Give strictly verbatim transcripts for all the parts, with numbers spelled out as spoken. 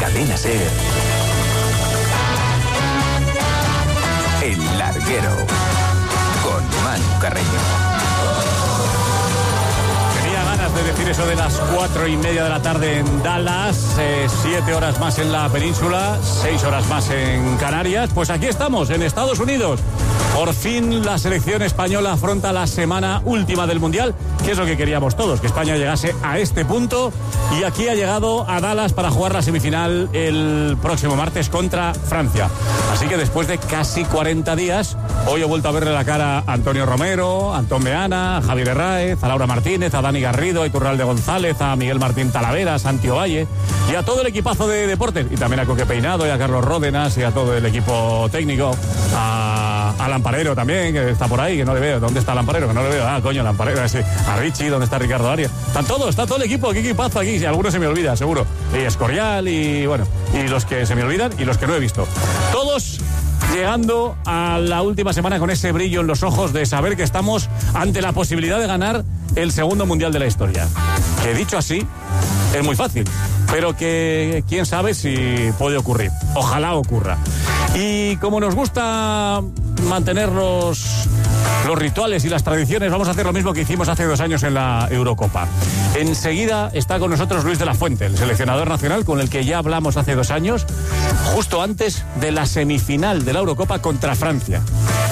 Cadena SER. El Larguero. Con Manu Carreño. Tenía ganas de decir eso de las cuatro y media de la tarde en Dallas, eh, siete horas más en la península, seis horas más en Canarias. Pues aquí estamos, en Estados Unidos. Por fin la selección española afronta la semana última del Mundial, que es lo que queríamos todos, que España llegase a este punto, y aquí ha llegado a Dallas para jugar la semifinal el próximo martes contra Francia. Así que después de casi cuarenta días, hoy he vuelto a verle la cara a Antonio Romero, a Antón Meana, a Javier Herráez, a Laura Martínez, a Dani Garrido, a Iturralde González, a Miguel Martín Talavera, a Santi Ovalle y a todo el equipazo de deportes, y también a Coque Peinado y a Carlos Ródenas y a todo el equipo técnico, a, a Lamparero también, que está por ahí, que no le veo. ¿Dónde está Lamparero? Que no le veo. Ah, coño, Lamparero, sí. A Richie, ¿dónde está Ricardo Arias? Están todos, está todo el equipo, qué equipazo aquí. Si alguno se me olvida, seguro. Y Escorial y, bueno, y los que se me olvidan y los que no he visto. Todos llegando a la última semana con ese brillo en los ojos de saber que estamos ante la posibilidad de ganar el segundo mundial de la historia. Que dicho así, es muy fácil, pero que quién sabe si puede ocurrir. Ojalá ocurra. Y como nos gusta mantener los, los rituales y las tradiciones, vamos a hacer lo mismo que hicimos hace dos años en la Eurocopa. Enseguida está con nosotros Luis de la Fuente, el seleccionador nacional con el que ya hablamos hace dos años, justo antes de la semifinal de la Eurocopa contra Francia,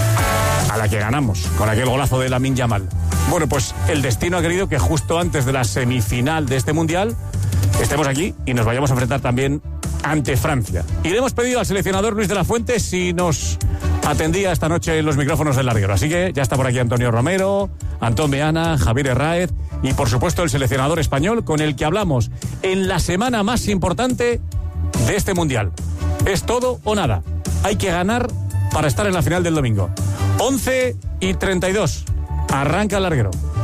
a la que ganamos con aquel golazo de Lamine Yamal. Bueno, pues el destino ha querido que justo antes de la semifinal de este mundial estemos aquí y nos vayamos a enfrentar también ante Francia. Y le hemos pedido al seleccionador Luis de la Fuente si nos atendía esta noche en los micrófonos del Larguero. Así que ya está por aquí Antonio Romero, Antón Meana, Javier Herráez y por supuesto el seleccionador español con el que hablamos en la semana más importante de este mundial. Es todo o nada. Hay que ganar para estar en la final del domingo. once y treinta y dos. Arranca el Larguero.